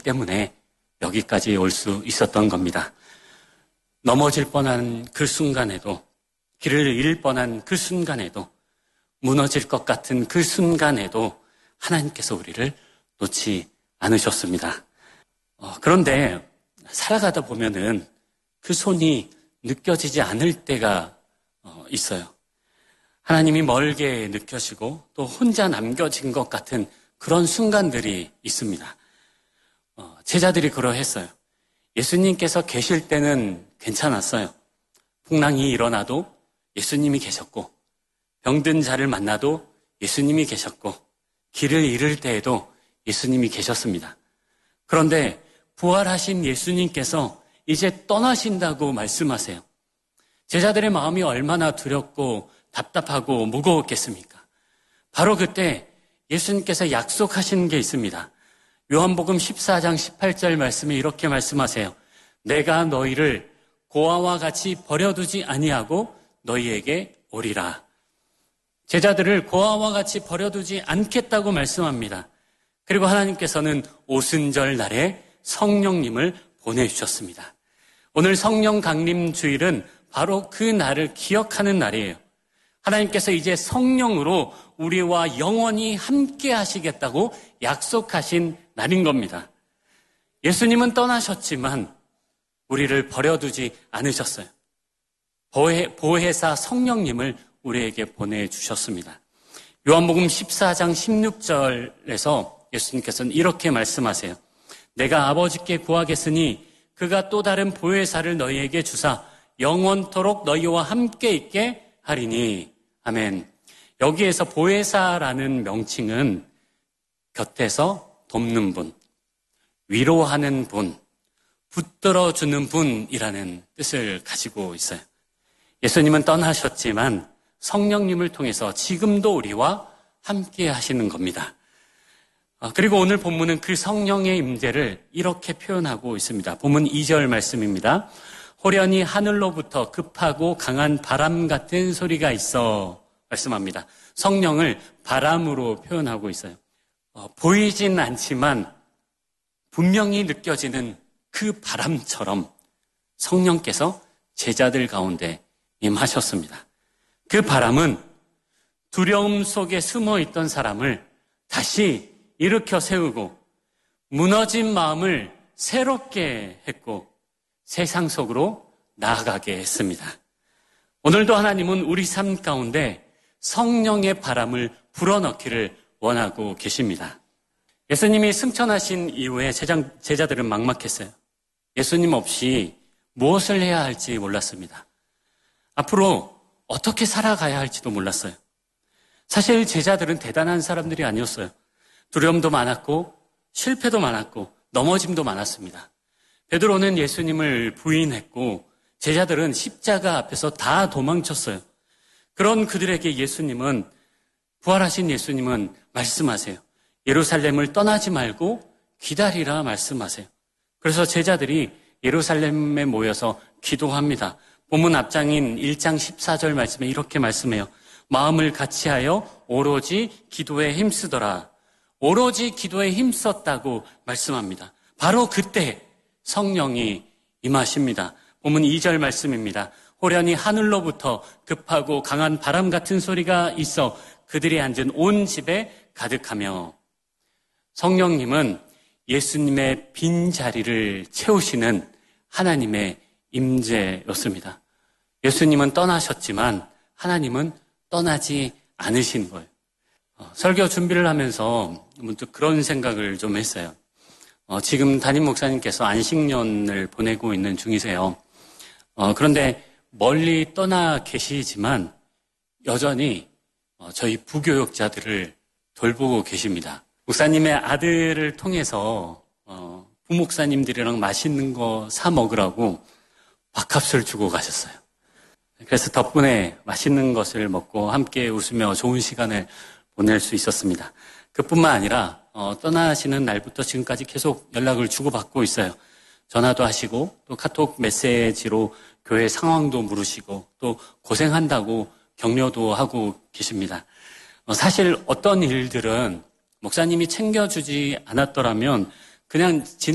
때문에 여기까지 올 수 있었던 겁니다. 넘어질 뻔한 그 순간에도, 길을 잃을 뻔한 그 순간에도, 무너질 것 같은 그 순간에도 하나님께서 우리를 놓지 않으셨습니다. 그런데 살아가다 보면은 그 손이 느껴지지 않을 때가 있어요. 하나님이 멀게 느껴지고 또 혼자 남겨진 것 같은 그런 순간들이 있습니다. 제자들이 그러했어요. 예수님께서 계실 때는 괜찮았어요. 풍랑이 일어나도 예수님이 계셨고, 병든 자를 만나도 예수님이 계셨고, 길을 잃을 때에도 예수님이 계셨습니다. 그런데 부활하신 예수님께서 이제 떠나신다고 말씀하세요. 제자들의 마음이 얼마나 두렵고 답답하고 무거웠겠습니까? 바로 그때 예수님께서 약속하신 게 있습니다. 요한복음 14장 18절 말씀에 이렇게 말씀하세요. 내가 너희를 고아와 같이 버려두지 아니하고 너희에게 오리라. 제자들을 고아와 같이 버려두지 않겠다고 말씀합니다. 그리고 하나님께서는 오순절 날에 성령님을 보내주셨습니다. 오늘 성령 강림 주일은 바로 그 날을 기억하는 날이에요. 하나님께서 이제 성령으로 우리와 영원히 함께 하시겠다고 약속하신 날인 겁니다. 예수님은 떠나셨지만 우리를 버려두지 않으셨어요. 보혜사 성령님을 우리에게 보내주셨습니다. 요한복음 14장 16절에서 예수님께서는 이렇게 말씀하세요. 내가 아버지께 구하겠으니 그가 또 다른 보혜사를 너희에게 주사 영원토록 너희와 함께 있게 하리니. 아멘. 여기에서 보혜사라는 명칭은 곁에서 돕는 분, 위로하는 분, 붙들어주는 분이라는 뜻을 가지고 있어요. 예수님은 떠나셨지만 성령님을 통해서 지금도 우리와 함께 하시는 겁니다. 그리고 오늘 본문은 그 성령의 임재를 이렇게 표현하고 있습니다. 본문 2절 말씀입니다. 호련히 하늘로부터 급하고 강한 바람 같은 소리가 있어 말씀합니다. 성령을 바람으로 표현하고 있어요. 보이진 않지만 분명히 느껴지는 그 바람처럼 성령께서 제자들 가운데 임하셨습니다. 그 바람은 두려움 속에 숨어있던 사람을 다시 일으켜 세우고 무너진 마음을 새롭게 했고 세상 속으로 나아가게 했습니다. 오늘도 하나님은 우리 삶 가운데 성령의 바람을 불어넣기를 원하고 계십니다. 예수님이 승천하신 이후에 제자들은 막막했어요. 예수님 없이 무엇을 해야 할지 몰랐습니다. 앞으로 어떻게 살아가야 할지도 몰랐어요. 사실 제자들은 대단한 사람들이 아니었어요. 두려움도 많았고 실패도 많았고 넘어짐도 많았습니다. 베드로는 예수님을 부인했고 제자들은 십자가 앞에서 다 도망쳤어요. 그런 그들에게 부활하신 예수님은 말씀하세요. 예루살렘을 떠나지 말고 기다리라 말씀하세요. 그래서 제자들이 예루살렘에 모여서 기도합니다. 본문 앞장인 1장 14절 말씀에 이렇게 말씀해요. 마음을 같이하여 오로지 기도에 힘쓰더라. 오로지 기도에 힘썼다고 말씀합니다. 바로 그때 성령이 임하십니다. 본문 2절 말씀입니다. 호련히 하늘로부터 급하고 강한 바람 같은 소리가 있어 그들이 앉은 온 집에 가득하며. 성령님은 예수님의 빈 자리를 채우시는 하나님의 임재였습니다. 예수님은 떠나셨지만 하나님은 떠나지 않으신 거예요. 설교 준비를 하면서 문득 그런 생각을 좀 했어요. 지금 담임 목사님께서 안식년을 보내고 있는 중이세요. 그런데 멀리 떠나 계시지만 여전히 저희 부교역자들을 돌보고 계십니다. 목사님의 아들을 통해서 부목사님들이랑 맛있는 거 사 먹으라고 밥값을 주고 가셨어요. 그래서 덕분에 맛있는 것을 먹고 함께 웃으며 좋은 시간을 보낼 수 있었습니다. 그뿐만 아니라 떠나시는 날부터 지금까지 계속 연락을 주고받고 있어요. 전화도 하시고 또 카톡 메시지로 교회 상황도 물으시고 또 고생한다고 격려도 하고 계십니다. 사실 어떤 일들은 목사님이 챙겨주지 않았더라면 그냥